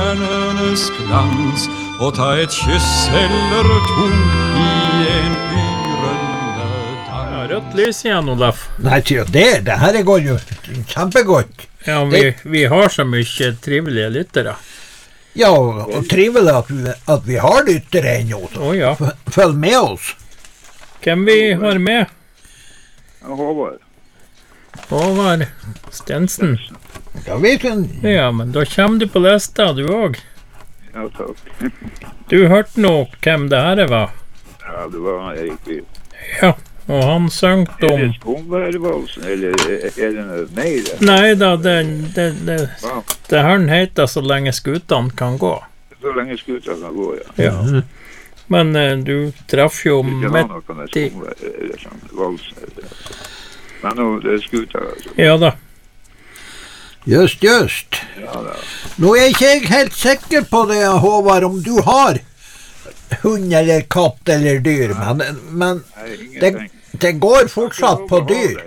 stjernenes glans og ta et kyss eller to i en yrende dans. Ja, rødt lys igjen, Olaf. Nei, det her går jo kjempegodt. Ja, vi har så mye trivelige lyttere. Ja, og trivelig at vi har lyttere ennå. Ja. Følg med oss. Hvem vi har med? Håvard Stensen. Ja, men da kommer du på lista, du også. Ja, takk. Du hørte nå hvem det her var? Ja, det var Erik Vild. Ja, og han søngte om... Er det Skomværvalsen, eller er det noe mer? Nei da, det her heter Så lenge skutene kan gå. Så lenge skutene kan gå, ja. Ja. Men du traff jo midt i... Eller sånn, valsen, eller... Men nå, det er skuter, altså. Ja da. Just. Ja da. Nå er ikke jeg helt sikker på det, Håvard, om du har hund eller katt eller dyr, men det går fortsatt på dyr.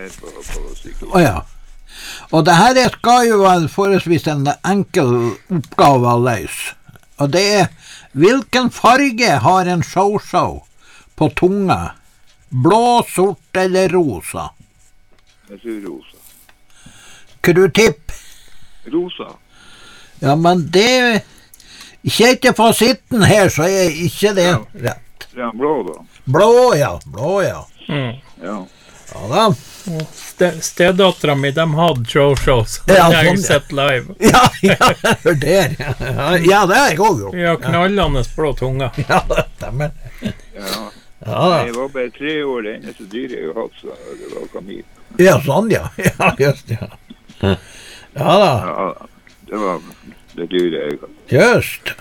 Ja. Og det her skal jo være forholdsvis en enkel oppgave å løse. Og det er, hvilken farge har en show på tunga? Blå, sort eller rosa? Jeg tror rosa. Hva du tipper? Rosa. Ja, men det... Ikke etter fasitten her, så er ikke det rett. Det er blå, da. Blå, ja. Mm. Ja. Ja da. Stedattera mi, de hadde shows. Ja, jeg har sett live. Ja, der. Ja, det er jeg også gjort. Ja, knallende blå tunga. Ja, det stemmer. Ja. Ja. Jeg var bare 3 år, det eneste dyret jeg har hatt, så det var kanin. Ja, sånn, ja. Ja, just, ja. Ja da. Ja, det var det dyret jeg hadde. Just.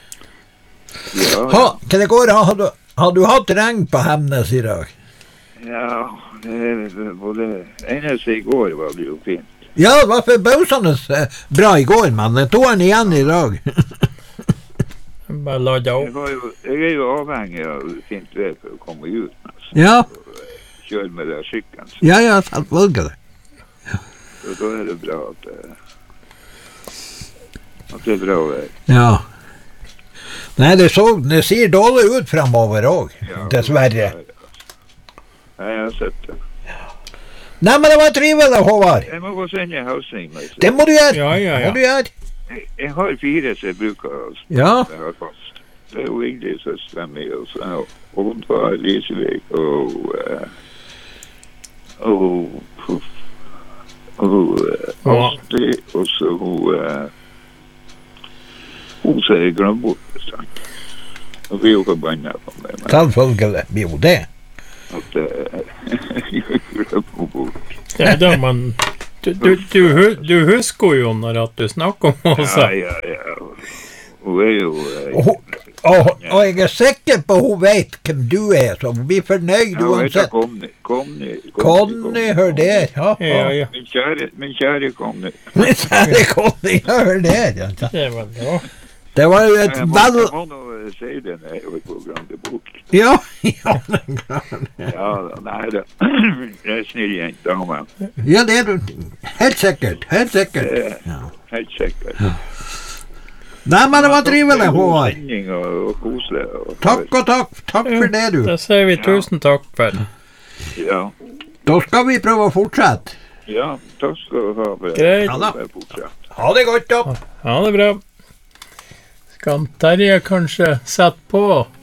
Ja. Hva det går, har du hatt regn på Hemnes i dag? Ja, både eneste i går var det jo fint. Ja, det var forbausende bra i går, men det tog han igjen i dag. Bare la det opp. Jeg er jo avhengig av fint vær for å komme ut. Altså. Ja. Kjøre med det sykkelen. Ja, selvfølgelig. Så da er det bra at det er bra vær. Ja. Nei, det ser dårlig ut fremover også, dessverre. Ja, jeg har sett det. Nei, men det var trivelig, Håvard. Jeg må gå sende en halsning. Det må du gjøre. Ja. Må du gjøre. Jeg har 4 som jeg bruker Ja. Jeg har fast. Det er jo Ingrid søsteren min, og så Oddvar Lisevik, og Astrid, og så hun som jeg glemmer bort. Og vi er jo forbannet på meg. Selvfølgelig blir jo det. At jeg glemmer bort. Ja da, men du husker jo når at du snakker om oss. Ja. Hun er jo... Og jeg er sikker på hun vet hvem du er, så hun blir fornøyd uansett. Conny, hør der. Ja. Min kjære Conny. Min kjære Conny, hør der. Det var bra. Det var jo et vel... Jeg må nå si det når jeg var på Grande Bok. Ja, Ja, nei da. Jeg er snill jente, dame. Ja, det er du. Helt sikkert. Helt sikkert. Nei, men det var trivelig, Håvard. Og koselig. Takk for det, du. Det sier vi 1000 takk for. Ja. Da skal vi prøve å fortsette. Ja, takk skal du ha. Greit. Ja da. Fortsett. Ha det godt, da. Ha det bra. Skal Terje kanskje sette på